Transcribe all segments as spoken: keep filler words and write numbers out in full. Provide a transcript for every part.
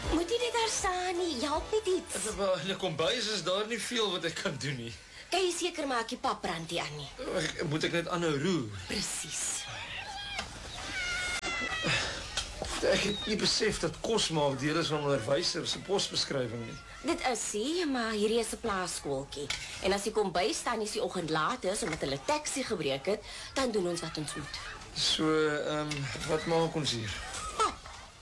Moet jy net daar staan nie, help net iets. In die kombuis is daar nie veel wat ek kan doen nie. Kan jy seker maak die pap brand nie aan nie? Moet ek net aanhou roer? Presies. Ek het nie besef dat kos maak deel is van onderwyser se posbeskrywing nie. Dit is nie, maar hierdie is 'n plaasskooltjie. En as jy kom by staan is die oggend laat is omdat hulle taxi gebreek het, dan doen ons wat ons moet. So, ehm, um, wat maak ons hier? Pap.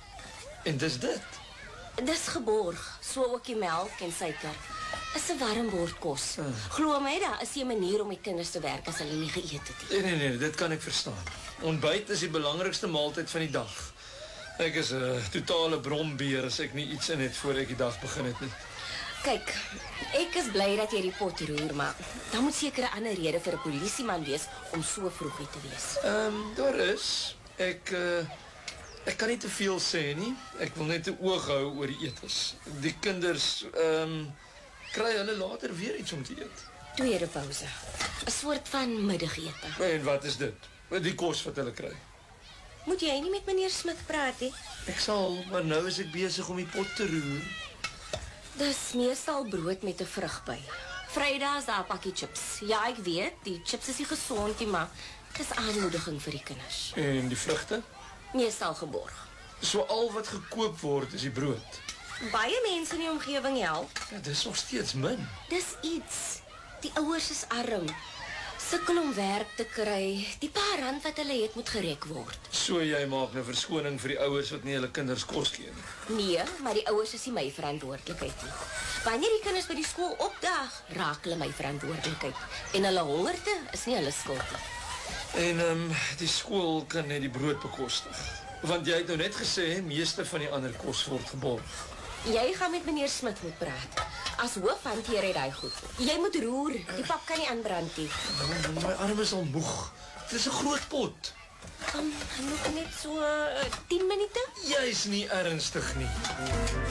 En dis dit? Dis geborg, so ook die melk en suiker. Is 'n warm bord kos. Hmm. Glo my, daar is 'n manier om die kinders te werk as hulle nie geëet het nie. Nee, nee, nee, dit kan ek verstaan. Ontbyt is die belangrikste maaltyd van die dag. Ek is 'n uh, totale brombeer as ek nie iets in het voor ek die dag begin het nie. Kyk, ek is bly dat jy die pot roer, maar dan moet seker 'n ander rede vir 'n polisieman wees om so vroeg hier te wees. Ehm, um, daar is. Ek uh, ek kan nie te veel sê nie. Ek wil net 'n oog hou oor die etes. Die kinders ehm um, kry hulle later weer iets om te eet. Tweede pouse. 'n Soort van middagete. En wat is dit? Die kos wat hulle kry. Moet jy nie met meneer Smit praat nie? Ek sal, maar nou is ek besig om die pot te roer. Dis meestal brood met 'n vrug by. Vrydag is daar 'n pakkie chips. Ja, ek weet, die chips is nie gesond nie, maar dis aanmoediging vir die kinders. En die vrugte? Meestal geborg. So al wat gekoop word is die brood. Baie mense in die omgewing help. Ja, dis nog steeds min. Dis iets. Die ouers is arm. Sukkel om werk te kry. Die paar rand wat hulle het moet gerek word. So jy maak 'n verskoning vir die ouers wat nie hulle kinders kos gee nie. Nee, maar die ouers is nie my verantwoordelikheid nie. Wanneer die kinders by die skool opdaag, raak hulle my verantwoordelikheid. En hulle hongerte is nie hulle skuld nie. En ehm um, die skool kan net die brood bekostig. Want jy het nou net gesê meeste van die ander kos word geborg. Jy gaan met meneer Smit moet praat. As hoof hanteer hy daai goed. Jy moet roer. Die pap kan nie aanbrand nie. Oh, my arm is al moeg. Dit is 'n groot pot. Um, nog net so uh, tien minute? Jy is nie ernstig nie.